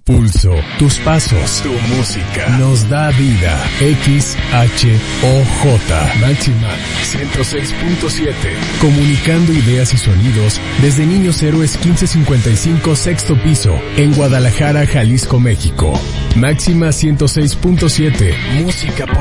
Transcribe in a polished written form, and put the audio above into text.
pulso, tus pasos, tu música, nos da vida. XHOJ, Máxima 106.7, comunicando ideas y sonidos desde Niños Héroes 1555, sexto piso, en Guadalajara, Jalisco, México. Máxima 106.7, música por